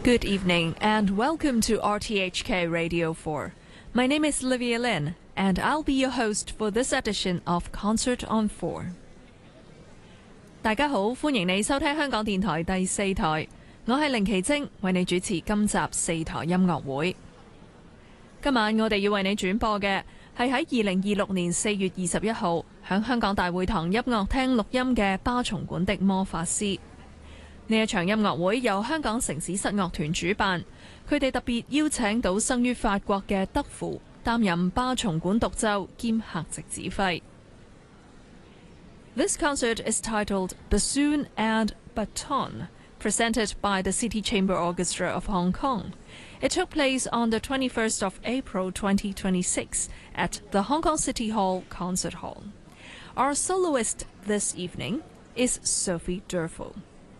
Good evening and welcome to RTHK Radio 4. My name is Livia Lin and I'll be your host for this edition of Concert on 4. 大家好，歡迎你收聽香港電台第四台，我係凌奇晶，為你主持今集四台音樂會。今晚我哋要為你轉播嘅係喺2026年4月21號響香港大會堂音樂廳錄音嘅巴松管的魔法師。呢一場音樂會由香港城市室樂團主辦，佢哋特別邀請到生於法國嘅德芙擔任巴松管獨奏兼客席指揮。This concert is titled Bassoon and Baton, presented by the City Chamber Orchestra of Hong Kong. It took place on the 21st of April 2026 at the Hong Kong City Hall Concert Hall. Our soloist this evening is Sophie Durfel.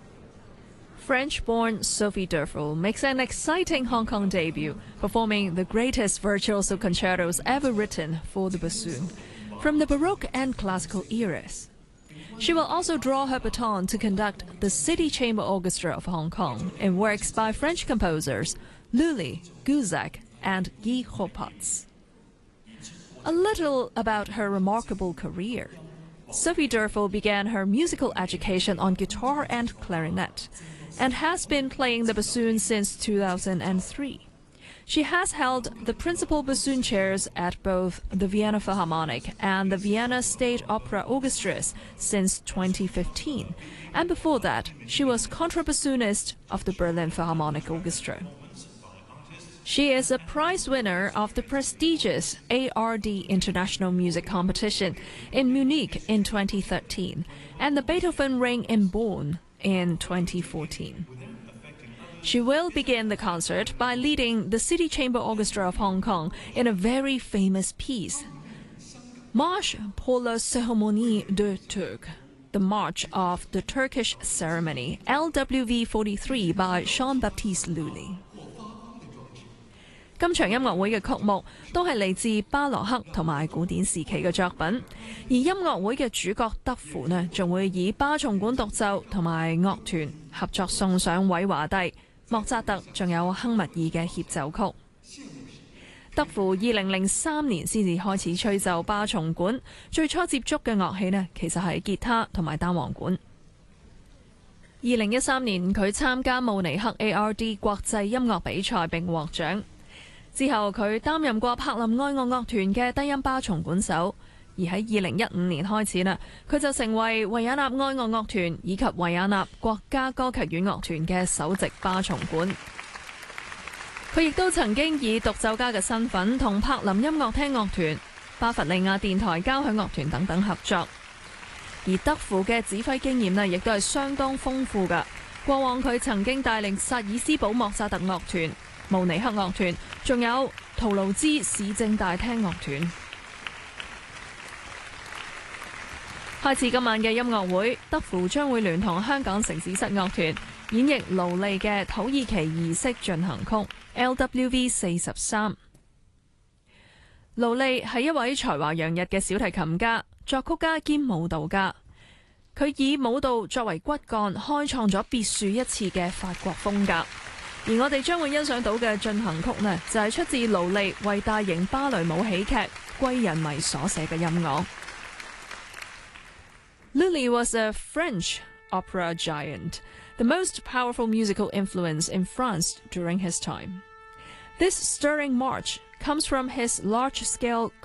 French-born Sophie Durfel makes an exciting Hong Kong debut, performing the greatest virtuoso concertos ever written for the bassoon, from the Baroque and classical eras. She will also draw her baton to conduct the City Chamber Orchestra of Hong Kong in works by French composers Lully, Guzak, and Guy Hopatz. A little about her remarkable career. Sophie Durfel began her musical education on guitar and clarinet, and has been playing the bassoon since 2003. She has held the principal bassoon chairs at both the Vienna Philharmonic and the Vienna State Opera Orchestras since 2015, and before that, she was contrabassoonist of the Berlin Philharmonic Orchestra. She is a prize winner of the prestigious ARD International Music Competition in Munich in 2013 and the Beethoven Ring in Bonn in 2014. She will begin the concert by leading the City Chamber Orchestra of Hong Kong in a very famous piece, Marche pour la Cérémonie de Turc, the March of the Turkish Ceremony, LWV 43 by Jean-Baptiste Lully. 今場音樂會嘅曲目都係嚟自巴洛克同埋古典時期嘅作品，而音樂會嘅主角德芙呢，仲會以巴松管獨奏同埋樂團合作送上韋華第、莫扎特仲有亨密爾嘅協奏曲。德芙2003年先至開始吹奏巴松管，最初接觸嘅樂器呢，其實係吉他同埋單簧管。2013年佢參加慕尼黑 ARD 國際音樂比賽並獲獎。之後佢擔任過柏林愛樂樂團嘅低音巴松管手，而喺2015年開始啦，佢就成為維也納愛樂樂團以及維也納國家歌劇院樂團嘅首席巴松管。佢亦都曾經以獨奏家嘅身份同柏林音樂廳樂團、巴伐利亞電台交響樂團等等合作。而德芙嘅指揮經驗呢，亦都係相當豐富㗎。過往佢曾經帶領薩爾斯堡莫扎特樂團、慕尼黑樂團，仲有圖盧茲市政大廳樂團。開始今晚嘅音樂會，德芙將會聯同香港城市室樂團演繹勞利嘅土耳其儀式進行曲 LWV 43。勞利係一位才華洋溢嘅小提琴家、作曲家兼舞蹈家。佢以舞蹈作為骨幹，開創咗別樹一幟嘅法國風格。而我哋將會欣賞到嘅進行曲呢，就係出自勞利為大型芭蕾舞喜劇《貴人迷》所寫嘅音樂。Lully was a French opera giant, the most powerful musical influence in France during his time. This stirring march comes from his large-scale